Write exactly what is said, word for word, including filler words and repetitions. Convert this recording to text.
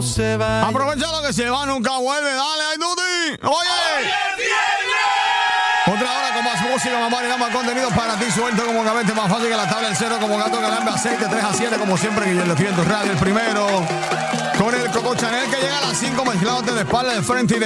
se va. Aprovecha lo que se va, nunca vuelve. Dale, ay, Duty. Oye. Otra hora con más música, más variedad, más contenido para ti. Suelto como gavete, más fácil que la tabla del cero, como gato que lambe aceite. tres a siete, como siempre, Guillermo lo escribe en tu radio. El primero con el Coco Chanel que llega a las cinco, mezclándote de espalda, de frente y de